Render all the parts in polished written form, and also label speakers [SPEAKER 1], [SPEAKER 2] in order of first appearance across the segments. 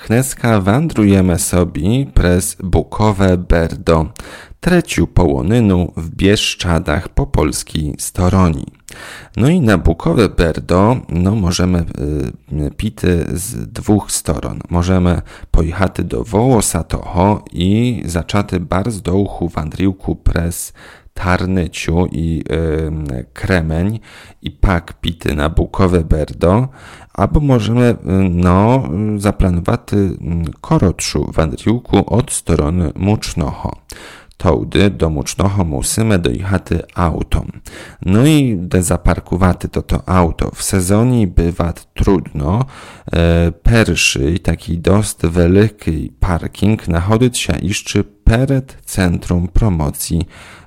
[SPEAKER 1] Dneska wandrujemy sobie przez Bukowe Berdo, treciu połonynu w Bieszczadach po polskiej stronie. No i na Bukowe Berdo możemy pity z dwóch stron. Możemy pojechać do Wołosatoho i zaczęty bardzo dołu wandriłku przez Tarnyciu i Kremeń i pak pity na Bukowe Berdo, albo możemy zaplanować korotszu wandriłku od strony Mucznoho. Tołdy do Mucznoho musimy dojechać autom. No i de zaparkowaty to auto w sezonie bywa trudno. Pierwszy taki dość wielki parking nachodzić się jeszcze przed Centrum Promocji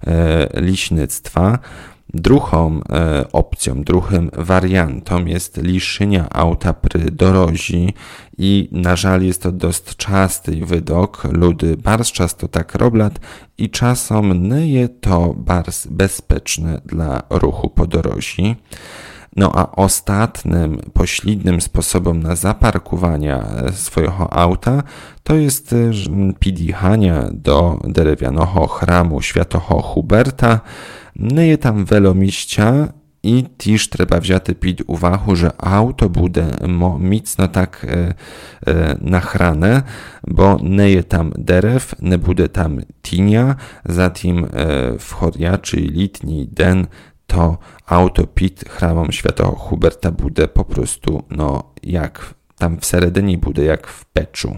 [SPEAKER 1] Liśnictwa. Drugą opcją, drugim wariantom jest liszenia auta przy dorozi i na żal jest to dość częsty wydok. Ludy bardzo często tak robią i czasem nie jest to bardzo bezpieczne dla ruchu po dorozi. No a ostatnim, pośrednim sposobem na zaparkowanie swojego auta to jest podjechanie do drewnianego chramu Świętego Huberta. Nie jest tam wiele miejsca i też trzeba wziąć pod uwagę, że auto będzie mocno tak nachrane, bo nie jest tam derew, nie będzie tam tinia, zatem w choriaczy letni den to auto pod chramem Świętego Huberta będzie po prostu jak tam w seredinie będzie jak w peczu.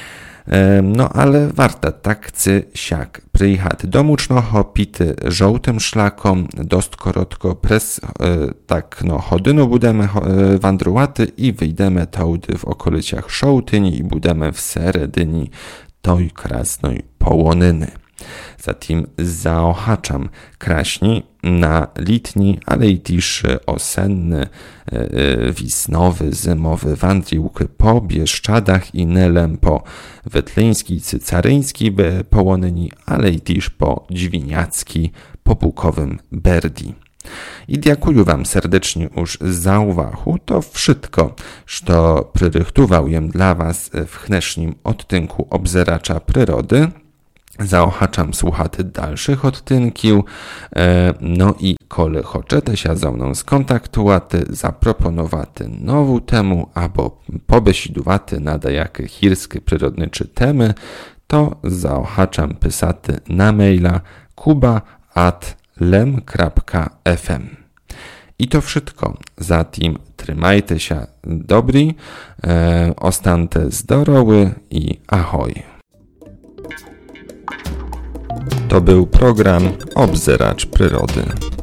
[SPEAKER 1] Ale warto tak siak przyjechać do Mucznoho, pity żółtym szlakom, dość krótko przez godzinu będziemy wandrowaty i wyjdziemy taudy w okolicach Szołtyni i będziemy w seredinie tej krasnej połonyny. Zatem zaochaczam kraśni na letni, ale i też osenny, wisnowy, zimowy wandriłk po Bieszczadach i Nelem po Wetleńskiej, Cycaryńskiej połonyni, ale i też po Dźwiniackiej, po Bukowym Berdi. I dziękuję wam serdecznie już za uwagę. To wszystko, co przyrychtowałem dla was w dnešnim odtynku Obzeracza Przyrody. Zaochaczam słuchać dalszych odtynków, i kole chcecie się ze mną skontaktować, zaproponować nową temu, albo pobesidować na jakie chirskie przyrodnicze temy, to zaochaczam pisać na maila kuba@lem.fm. I to wszystko. Zatem trzymajcie się dobry, ostańcie zdrowy i ahoj. To był program Obzeracz Przyrody.